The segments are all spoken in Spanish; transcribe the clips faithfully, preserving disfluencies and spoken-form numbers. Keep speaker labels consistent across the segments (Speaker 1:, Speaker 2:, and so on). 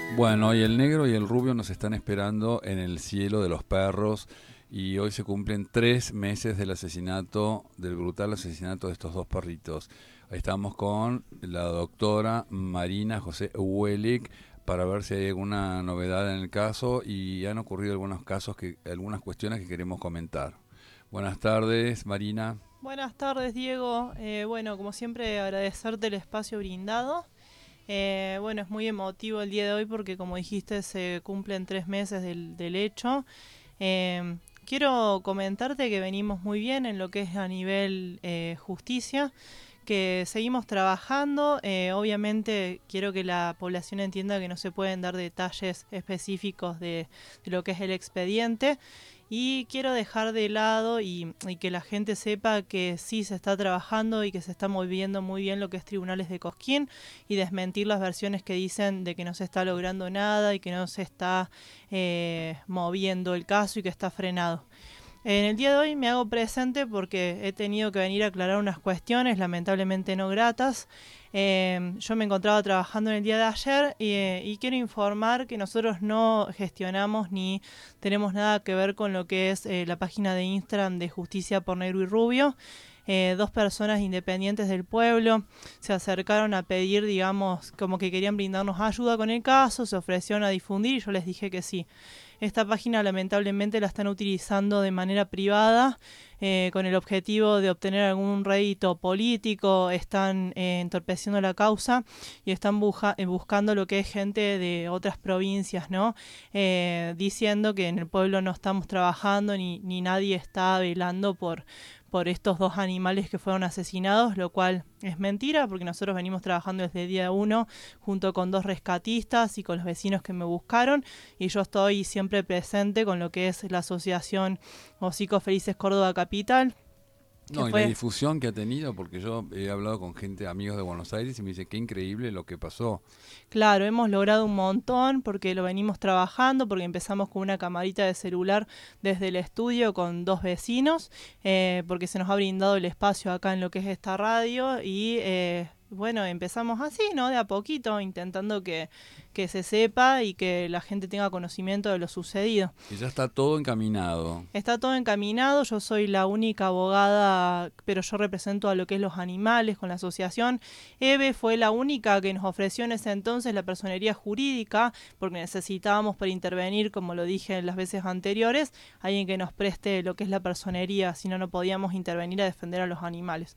Speaker 1: Bueno, y el negro y el rubio nos están esperando en el cielo de los perros y hoy se cumplen tres meses del asesinato, del brutal asesinato de estos dos perritos. Estamos con la doctora Marina José Uelich para ver si hay alguna novedad en el caso y han ocurrido algunos casos, que, algunas cuestiones que queremos comentar. Buenas tardes, Marina.
Speaker 2: Buenas tardes, Diego. Eh, bueno, como siempre, agradecerte el espacio brindado. Eh, bueno, es muy emotivo el día de hoy porque, como dijiste, se cumplen tres meses del, del hecho. Eh, quiero comentarte que venimos muy bien en lo que es a nivel eh, justicia, que seguimos trabajando. Eh, obviamente quiero que la población entienda que no se pueden dar detalles específicos de, de lo que es el expediente. Y quiero dejar de lado y, y que la gente sepa que sí se está trabajando y que se está moviendo muy bien lo que es Tribunales de Cosquín, y desmentir las versiones que dicen de que no se está logrando nada y que no se está eh, moviendo el caso y que está frenado. En el día de hoy me hago presente porque he tenido que venir a aclarar unas cuestiones lamentablemente no gratas. Eh, yo me encontraba trabajando en el día de ayer y, eh, y quiero informar que nosotros no gestionamos ni tenemos nada que ver con lo que es eh, la página de Instagram de Justicia por Negro y Rubio. Eh, dos personas independientes del pueblo se acercaron a pedir, digamos, como que querían brindarnos ayuda con el caso, se ofrecieron a difundir y yo les dije que sí. Esta página lamentablemente la están utilizando de manera privada eh, con el objetivo de obtener algún rédito político, están eh, entorpeciendo la causa y están buja- eh, buscando lo que es gente de otras provincias, ¿no? Eh, diciendo que en el pueblo no estamos trabajando ni, ni nadie está velando por por estos dos animales que fueron asesinados, lo cual es mentira porque nosotros venimos trabajando desde el día uno junto con dos rescatistas y con los vecinos que me buscaron, y yo estoy siempre presente con lo que es la asociación Hocicos Felices Córdoba Capital, que
Speaker 1: No, y la
Speaker 2: fue...
Speaker 1: difusión que ha tenido, porque yo he hablado con gente, amigos de Buenos Aires, y me dice qué increíble lo que pasó.
Speaker 2: Claro, hemos logrado un montón porque lo venimos trabajando, porque empezamos con una camarita de celular desde el estudio con dos vecinos, eh, porque se nos ha brindado el espacio acá en lo que es esta radio y eh, bueno, empezamos así, ¿no? De a poquito, intentando que, que se sepa y que la gente tenga conocimiento de lo sucedido.
Speaker 1: Y ya está todo encaminado.
Speaker 2: Está todo encaminado, yo soy la única abogada, pero yo represento a lo que es los animales con la asociación. Eve fue la única que nos ofreció en ese entonces la personería jurídica, porque necesitábamos para intervenir, como lo dije en las veces anteriores, alguien que nos preste lo que es la personería, si no, no podíamos intervenir a defender a los animales.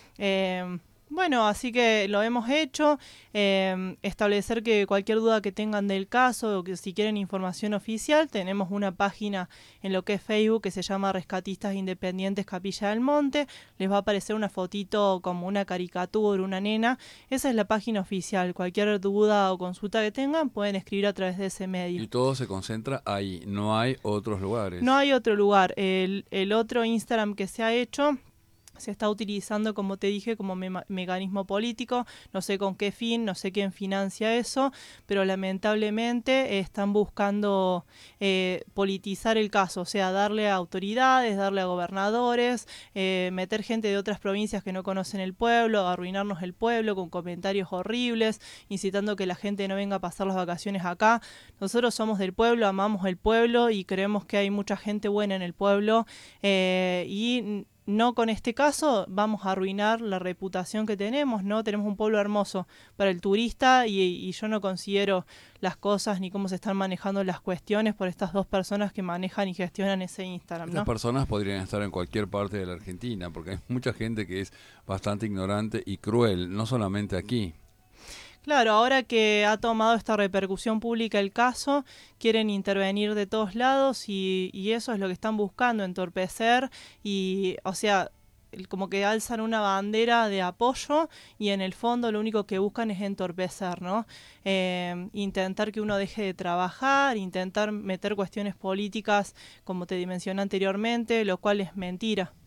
Speaker 2: Eh, bueno, así que lo hemos hecho, eh, establecer que cualquier duda que tengan del caso o que si quieren información oficial, tenemos una página en lo que es Facebook que se llama Rescatistas Independientes Capilla del Monte, les va a aparecer una fotito como una caricatura, una nena, esa es la página oficial, cualquier duda o consulta que tengan pueden escribir a través de ese medio.
Speaker 1: Y todo se concentra ahí, no hay otros
Speaker 2: No
Speaker 1: lugares.
Speaker 2: hay otro lugar, el, el otro Instagram que se ha hecho se está utilizando, como te dije, como me mecanismo político, no sé con qué fin, no sé quién financia eso, pero lamentablemente eh, están buscando eh, politizar el caso, o sea, darle a autoridades, darle a gobernadores, eh, meter gente de otras provincias que no conocen el pueblo, arruinarnos el pueblo con comentarios horribles, incitando que la gente no venga a pasar las vacaciones acá. Nosotros somos del pueblo, amamos el pueblo y creemos que hay mucha gente buena en el pueblo eh, y no con este caso vamos a arruinar la reputación que tenemos, ¿no? Tenemos un pueblo hermoso para el turista y, y yo no considero las cosas ni cómo se están manejando las cuestiones por estas dos personas que manejan y gestionan ese Instagram,
Speaker 1: Estas
Speaker 2: ¿no?
Speaker 1: personas podrían estar en cualquier parte de la Argentina, porque hay mucha gente que es bastante ignorante y cruel, no solamente aquí.
Speaker 2: Claro, ahora que ha tomado esta repercusión pública el caso, quieren intervenir de todos lados y, y eso es lo que están buscando, entorpecer y, o sea, como que alzan una bandera de apoyo y en el fondo lo único que buscan es entorpecer, ¿no? Eh, intentar que uno deje de trabajar, intentar meter cuestiones políticas, como te mencioné anteriormente, lo cual es mentira.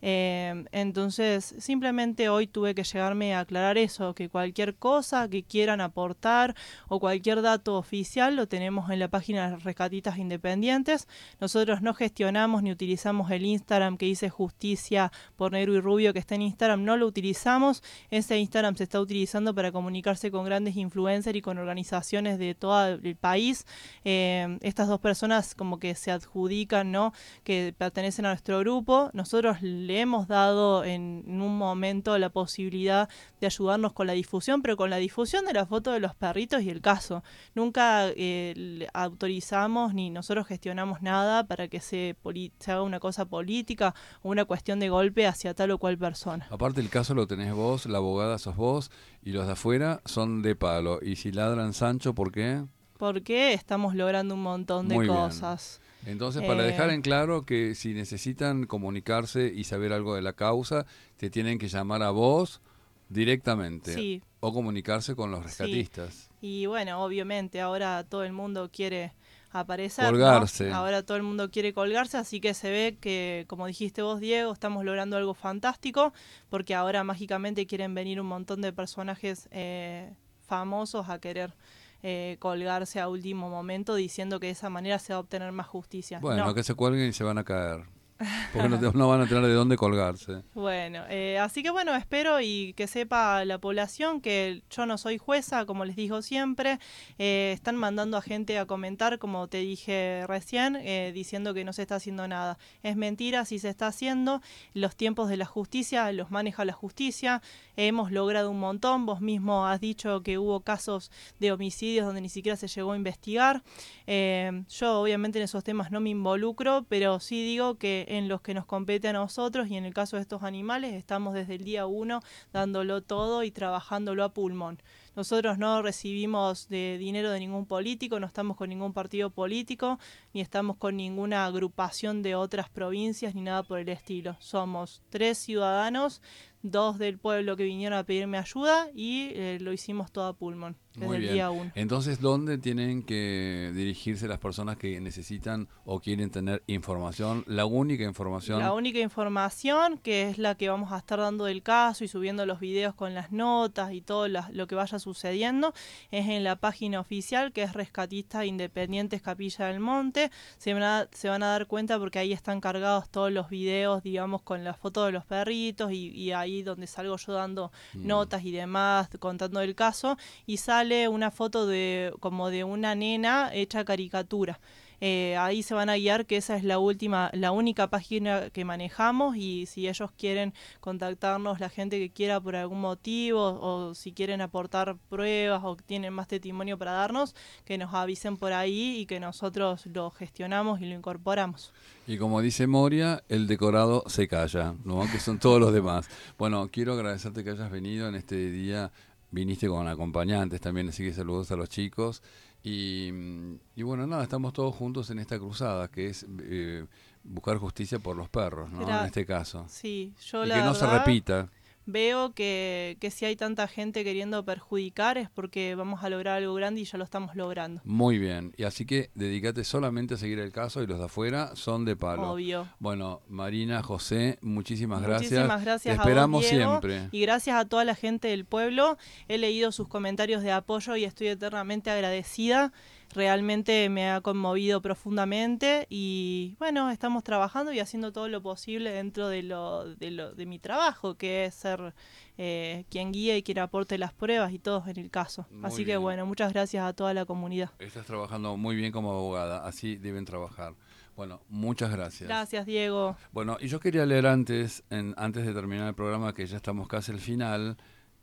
Speaker 2: Eh, entonces, simplemente hoy tuve que llegarme a aclarar eso, que cualquier cosa que quieran aportar o cualquier dato oficial lo tenemos en la página de Rescatistas Independientes. Nosotros no gestionamos ni utilizamos el Instagram que dice Justicia por Negro y Rubio, que está en Instagram, no lo utilizamos. Ese Instagram se está utilizando para comunicarse con grandes influencers y con organizaciones de todo el país. Eh, estas dos personas como que se adjudican, ¿no?, que pertenecen a nuestro grupo. Nosotros le hemos dado en, en un momento la posibilidad de ayudarnos con la difusión, pero con la difusión de la foto de los perritos y el caso. Nunca eh, autorizamos ni nosotros gestionamos nada para que se, se haga una cosa política o una cuestión de golpe hacia tal o cual persona.
Speaker 1: Aparte el caso lo tenés vos, la abogada sos vos, y los de afuera son de palo. Y si ladran Sancho, ¿por qué?
Speaker 2: Porque estamos logrando un montón de
Speaker 1: Muy
Speaker 2: cosas.
Speaker 1: Bien. Entonces, para
Speaker 2: eh,
Speaker 1: dejar en claro que si necesitan comunicarse y saber algo de la causa, te tienen que llamar a vos directamente.
Speaker 2: Sí.
Speaker 1: O comunicarse con los rescatistas.
Speaker 2: Sí. Y bueno, obviamente ahora todo el mundo quiere aparecer,
Speaker 1: colgarse.
Speaker 2: ¿no? Ahora todo el mundo quiere colgarse, así que se ve que, como dijiste vos, Diego, estamos logrando algo fantástico, porque ahora mágicamente quieren venir un montón de personajes eh, famosos a querer Eh, colgarse a último momento diciendo que de esa manera se va a obtener más justicia.
Speaker 1: Bueno,
Speaker 2: no.
Speaker 1: que se cuelguen y se van a caer. Porque no, te, no van a tener de dónde colgarse.
Speaker 2: Bueno, eh, así que bueno, espero y que sepa la población que yo no soy jueza, como les digo siempre. Eh, están mandando a gente a comentar, como te dije recién, eh, diciendo que no se está haciendo nada. Es mentira, si se está haciendo. Los tiempos de la justicia los maneja la justicia. Hemos logrado un montón. Vos mismo has dicho que hubo casos de homicidios donde ni siquiera se llegó a investigar. Eh, yo obviamente en esos temas no me involucro, pero sí digo que en los que nos compete a nosotros y en el caso de estos animales estamos desde el día uno dándolo todo y trabajándolo a pulmón. Nosotros no recibimos de dinero de ningún político, no estamos con ningún partido político, ni estamos con ninguna agrupación de otras provincias ni nada por el estilo. Somos tres ciudadanos, dos del pueblo que vinieron a pedirme ayuda y eh, lo hicimos todo a pulmón desde
Speaker 1: Muy
Speaker 2: el
Speaker 1: bien.
Speaker 2: día uno.
Speaker 1: Entonces, ¿dónde tienen que dirigirse las personas que necesitan o quieren tener información? La única información.
Speaker 2: La única información, que es la que vamos a estar dando del caso y subiendo los videos con las notas y todo la, lo que vaya sucediendo, es en la página oficial, que es Rescatistas Independientes Capilla del Monte. Se van a, se van a dar cuenta porque ahí están cargados todos los videos, digamos, con las fotos de los perritos y, y ahí donde salgo yo dando mm. notas y demás, contando el caso, y sale una foto de como de una nena hecha caricatura. Eh, ahí se van a guiar que esa es la última, la única página que manejamos, y si ellos quieren contactarnos, la gente que quiera por algún motivo, o si quieren aportar pruebas o tienen más testimonio para darnos, que nos avisen por ahí y que nosotros lo gestionamos y lo incorporamos.
Speaker 1: Y como dice Moria, el decorado se calla, ¿no? Que son todos los demás. Bueno, quiero agradecerte que hayas venido en este día. Viniste con acompañantes también, así que saludos a los chicos. Y, y bueno, nada, estamos todos juntos en esta cruzada, que es eh, buscar justicia por los perros, ¿no?
Speaker 2: Era,
Speaker 1: en este caso.
Speaker 2: Sí, yo
Speaker 1: y
Speaker 2: la
Speaker 1: que no
Speaker 2: verdad,
Speaker 1: se repita.
Speaker 2: Veo que, que si hay tanta gente queriendo perjudicar es porque vamos a lograr algo grande y ya lo estamos logrando.
Speaker 1: Muy bien, y así que dedícate solamente a seguir el caso y los de afuera son de palo.
Speaker 2: Obvio.
Speaker 1: Bueno, Marina, José, muchísimas gracias.
Speaker 2: Muchísimas gracias
Speaker 1: Te
Speaker 2: a
Speaker 1: esperamos
Speaker 2: vos, Diego,
Speaker 1: siempre.
Speaker 2: Y gracias a toda la gente del pueblo. He leído sus comentarios de apoyo y estoy eternamente agradecida. Realmente me ha conmovido profundamente y bueno, estamos trabajando y haciendo todo lo posible dentro de lo de, lo, de mi trabajo, que es ser eh, quien guía y quien aporte las pruebas y todos en el caso.
Speaker 1: Muy
Speaker 2: así
Speaker 1: bien.
Speaker 2: que bueno, muchas gracias a toda la comunidad.
Speaker 1: Estás trabajando muy bien como abogada, así deben trabajar. Bueno, muchas gracias.
Speaker 2: Gracias, Diego.
Speaker 1: Bueno, y yo quería leer antes, en, antes de terminar el programa, que ya estamos casi al final,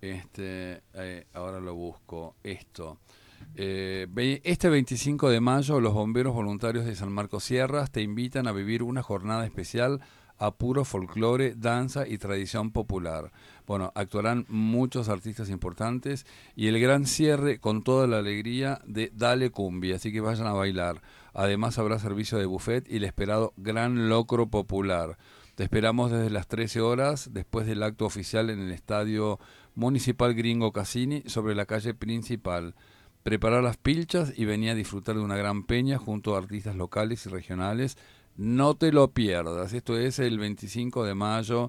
Speaker 1: este, eh, ahora lo busco, esto. Eh, este veinticinco de mayo los bomberos voluntarios de San Marcos Sierras te invitan a vivir una jornada especial a puro folclore, danza y tradición popular. Bueno, actuarán muchos artistas importantes y el gran cierre con toda la alegría de Dale Cumbia, así que vayan a bailar. Además habrá servicio de buffet y el esperado gran locro popular. Te esperamos desde las trece horas, después del acto oficial en el Estadio Municipal Gringo Cassini, sobre la calle principal. Preparar las pilchas y venía a disfrutar de una gran peña junto a artistas locales y regionales No te lo pierdas. Esto es el veinticinco de mayo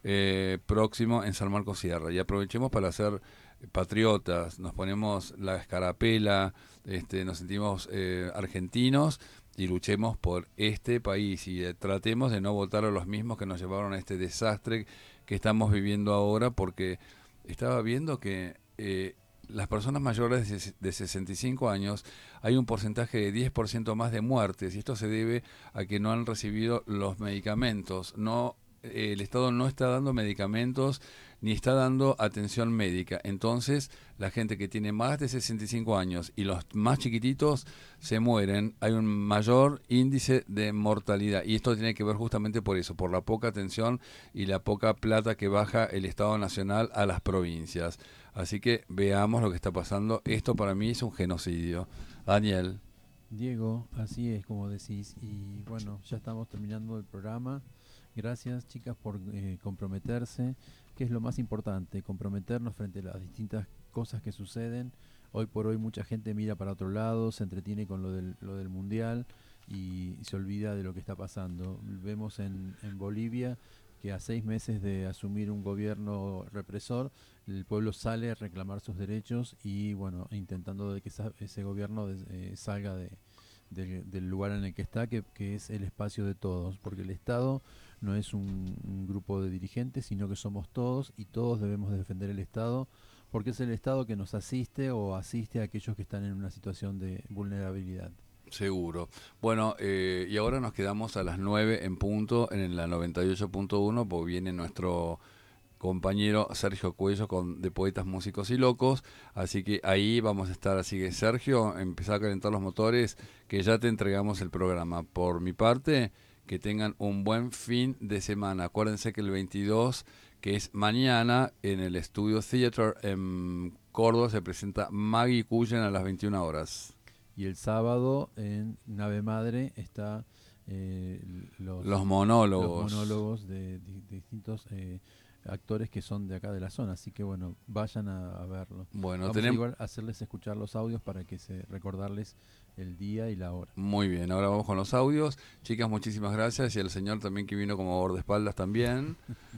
Speaker 1: eh, próximo en San Marcos Sierra. Y aprovechemos para ser patriotas, nos ponemos la escarapela, este, nos sentimos eh, argentinos y luchemos por este país y eh, tratemos de no votar a los mismos que nos llevaron a este desastre que estamos viviendo ahora, porque estaba viendo que eh, las personas mayores de, de sesenta y cinco años hay un porcentaje de diez por ciento más de muertes, y esto se debe a que no han recibido los medicamentos. No, eh, el Estado no está dando medicamentos ni está dando atención médica. Entonces, la gente que tiene más de sesenta y cinco años y los más chiquititos se mueren, hay un mayor índice de mortalidad. Y esto tiene que ver justamente por eso, por la poca atención y la poca plata que baja el Estado Nacional a las provincias. Así que veamos lo que está pasando. Esto para mí es un genocidio. Daniel.
Speaker 3: Diego, así es como decís. Y bueno, ya estamos terminando el programa. Gracias, chicas, por eh, comprometerse, que es lo más importante, comprometernos frente a las distintas cosas que suceden. Hoy por hoy mucha gente mira para otro lado, se entretiene con lo del, lo del Mundial y, y se olvida de lo que está pasando. Vemos en, en Bolivia que a seis meses de asumir un gobierno represor, el pueblo sale a reclamar sus derechos y, bueno, intentando de que esa, ese gobierno de, eh, salga de, de, del lugar en el que está, que, que es el espacio de todos, porque el Estado no es un, un grupo de dirigentes, sino que somos todos y todos debemos defender el Estado, porque es el Estado que nos asiste o asiste a aquellos que están en una situación de vulnerabilidad.
Speaker 1: Seguro. Bueno, eh, y ahora nos quedamos a las nueve en punto en la noventa y ocho punto uno, porque viene nuestro compañero Sergio Cuello con de Poetas, Músicos y Locos, así que ahí vamos a estar. Así que, Sergio, empezá a calentar los motores, que ya te entregamos el programa. Por mi parte, que tengan un buen fin de semana. Acuérdense que el veintidós, que es mañana, en el Estudio Theater en Córdoba, se presenta Maggie Cullen a las veintiuna horas.
Speaker 3: Y el sábado en Nave Madre está eh, los,
Speaker 1: los monólogos,
Speaker 3: los monólogos de, de, de distintos eh, actores que son de acá de la zona, así que bueno, vayan a, a verlo.
Speaker 1: Bueno,
Speaker 3: Vamos
Speaker 1: tenemos...
Speaker 3: a igual hacerles escuchar los audios para que se recordarles el día y la hora.
Speaker 1: Muy bien, ahora vamos con los audios. Chicas, muchísimas gracias, y el señor también, que vino como guardaespaldas también.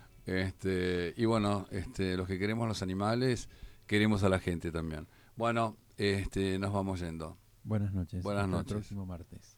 Speaker 1: este Y bueno, este los que queremos los animales, queremos a la gente también. Bueno, este nos vamos yendo.
Speaker 3: Buenas noches.
Speaker 1: Buenas
Speaker 3: Hasta
Speaker 1: noches.
Speaker 3: El próximo martes.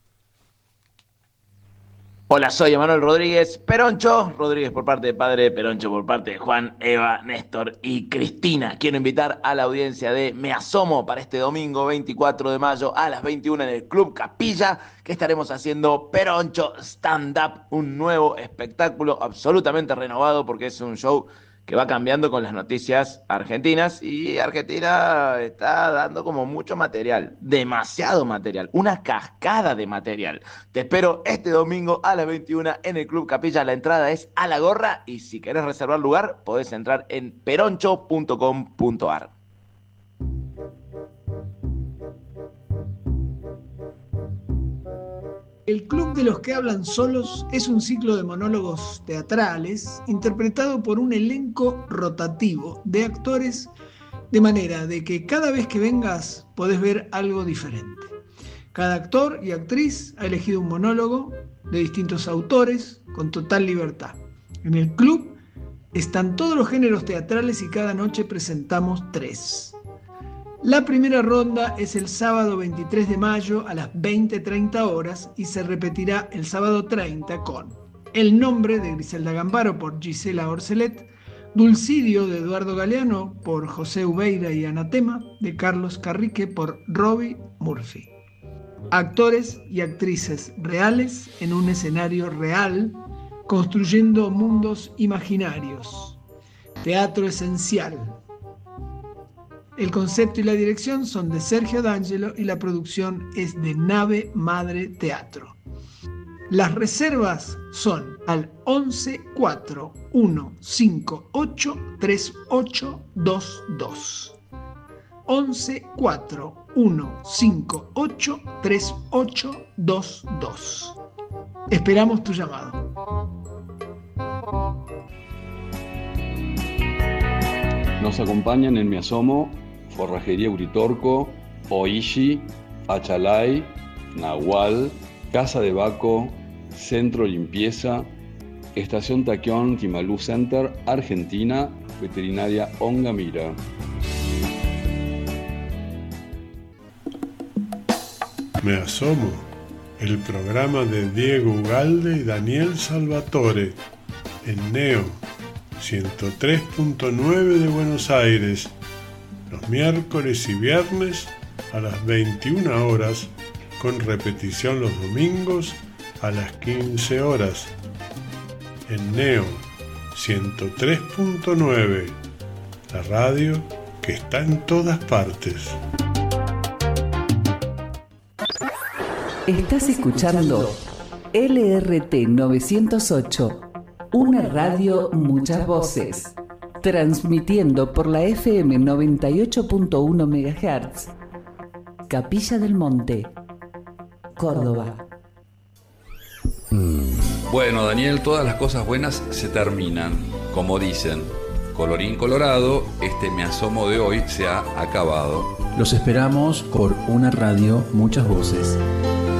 Speaker 4: Hola, soy Emanuel Rodríguez, Peroncho Rodríguez por parte de padre, Peroncho por parte de Juan, Eva, Néstor y Cristina. Quiero invitar a la audiencia de Me Asomo para este domingo veinticuatro de mayo a las veintiuna en el Club Capilla, que estaremos haciendo Peroncho Stand Up, un nuevo espectáculo absolutamente renovado, porque es un show que va cambiando con las noticias argentinas, y Argentina está dando como mucho material, demasiado material, una cascada de material. Te espero este domingo a las veintiuna en el Club Capilla. La entrada es a la gorra, y si querés reservar lugar podés entrar en peroncho punto com punto ar.
Speaker 5: El Club de los que hablan solos es un ciclo de monólogos teatrales interpretado por un elenco rotativo de actores, de manera de que cada vez que vengas podés ver algo diferente. Cada actor y actriz ha elegido un monólogo de distintos autores con total libertad. En el club están todos los géneros teatrales y cada noche presentamos tres. La primera ronda es el sábado veintitrés de mayo a las veinte treinta horas y se repetirá el sábado treinta con El nombre de Griselda Gambaro por Gisela Orcelet, Dulcidio de Eduardo Galeano por José Ubeira y Anatema de Carlos Carrique por Robbie Murphy. Actores y actrices reales en un escenario real, construyendo mundos imaginarios. Teatro esencial. El concepto y la dirección son de Sergio D'Angelo y la producción es de Nave Madre Teatro. Las reservas son al once cuatro uno cinco ocho tres ocho dos dos. once cuatro uno cinco ocho tres ocho dos dos. Esperamos tu llamado.
Speaker 1: Nos acompañan en Me Asomo Forrajería Uritorco, Oishi, Achalay, Nahual, Casa de Baco,
Speaker 6: Centro Limpieza, Estación Taquón, Timalú Center, Argentina, Veterinaria Ongamira.
Speaker 7: Me asomo, el programa de Diego Ugalde y Daniel Salvatore, en Neo, ciento tres punto nueve de Buenos Aires, los miércoles y viernes a las veintiuna horas, con repetición los domingos a las quince horas. En Neo ciento tres punto nueve, la radio que está en todas partes.
Speaker 8: Estás escuchando L R T novecientos ocho, una radio, muchas voces, transmitiendo por la F M noventa y ocho punto uno megahertz, Capilla del Monte, Córdoba.
Speaker 1: Bueno, Daniel, todas las cosas buenas se terminan, como dicen. Colorín colorado, este Me Asomo de hoy se ha acabado.
Speaker 3: Los esperamos por una radio, muchas voces.